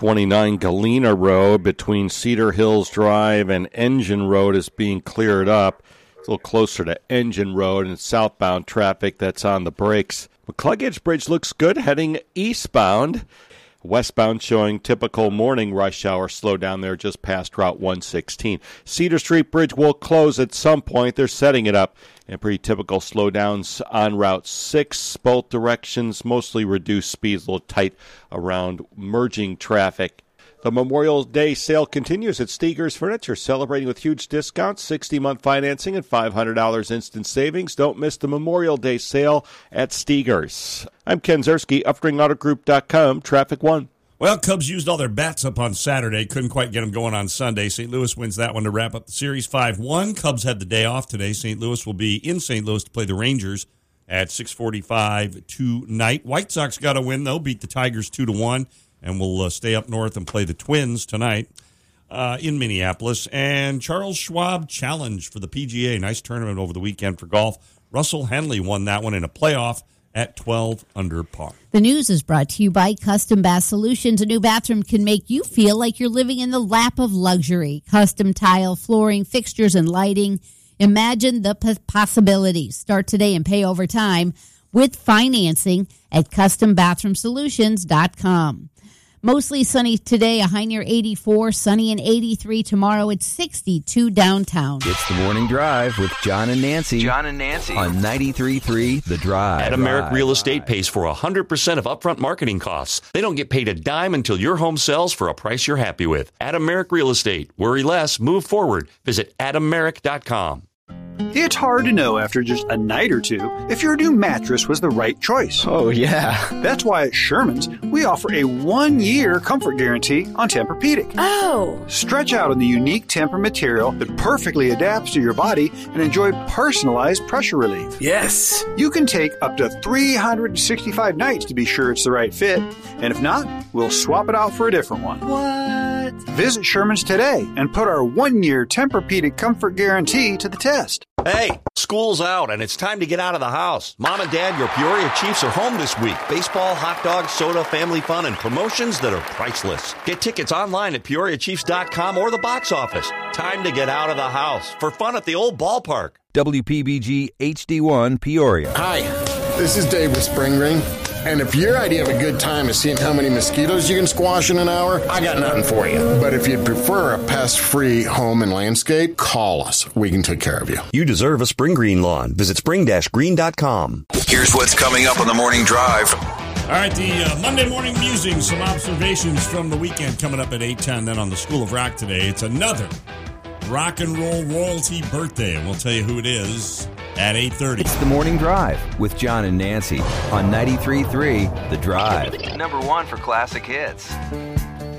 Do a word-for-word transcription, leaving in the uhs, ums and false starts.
twenty-nine Galena Road between Cedar Hills Drive and Engine Road is being cleared up. It's a little closer to Engine Road and southbound traffic that's on the brakes. McCluggage Bridge looks good heading eastbound. Westbound showing typical morning rush hour slowdown there just past Route one sixteen. Cedar Street Bridge will close at some point. They're setting it up. And pretty typical slowdowns on Route six. Both directions, mostly reduced speeds, a little tight around merging traffic. The Memorial Day sale continues at Steger's Furniture, celebrating with huge discounts, sixty-month financing, and five hundred dollars instant savings. Don't miss the Memorial Day sale at Steger's. I'm Ken Zerski, upstring auto group dot com, Traffic One. Well, Cubs used all their bats up on Saturday. Couldn't quite get them going on Sunday. Saint Louis wins that one to wrap up the series five one. Cubs had the day off today. Saint Louis will be in Saint Louis to play the Rangers at six forty-five tonight. White Sox got a win, though, beat the Tigers two to one. And we'll uh, stay up north and play the Twins tonight uh, in Minneapolis. And Charles Schwab Challenge for the P G A. Nice tournament over the weekend for golf. Russell Henley won that one in a playoff at twelve under par. The news is brought to you by Custom Bath Solutions. A new bathroom can make you feel like you're living in the lap of luxury. Custom tile, flooring, fixtures, and lighting. Imagine the p- possibilities. Start today and pay over time with financing at custom bathroom solutions dot com. Mostly sunny today, a high near eighty-four, sunny and eighty-three tomorrow. It's sixty-two downtown. It's the Morning Drive with John and Nancy. John and Nancy. On ninety-three point three The Drive. Adameric Real Estate pays for one hundred percent of upfront marketing costs. They don't get paid a dime until your home sells for a price you're happy with. Adameric Real Estate. Worry less, move forward. Visit adameric dot com. It's hard to know after just a night or two if your new mattress was the right choice. Oh, yeah. That's why at Sherman's, we offer a one-year comfort guarantee on Tempur-Pedic. Oh! Stretch out on the unique Tempur material that perfectly adapts to your body and enjoy personalized pressure relief. Yes! You can take up to three hundred sixty-five nights to be sure it's the right fit, and if not, we'll swap it out for a different one. What? Visit Sherman's today and put our one-year Tempur-Pedic comfort guarantee to the test. Hey, school's out and it's time to get out of the house. Mom and Dad, your Peoria Chiefs are home this week. Baseball, hot dogs, soda, family fun, and promotions that are priceless. Get tickets online at peoria chiefs dot com or the box office. Time to get out of the house for fun at the old ballpark. W P B G H D one Peoria. Hi, this is Dave with Spring Ring. And if your idea of a good time is seeing how many mosquitoes you can squash in an hour, I got nothing for you. But if you'd prefer a pest-free home and landscape, call us. We can take care of you. You deserve a spring green lawn. Visit spring dash green dot com. Here's what's coming up on the Morning Drive. All right, the uh, Monday morning musings, some observations from the weekend coming up at eight ten. Then on the School of Rock today, it's another rock and roll royalty birthday, and we'll tell you who it is at eight thirty. It's the Morning Drive with John and Nancy on ninety-three point three The Drive. Number one for classic hits.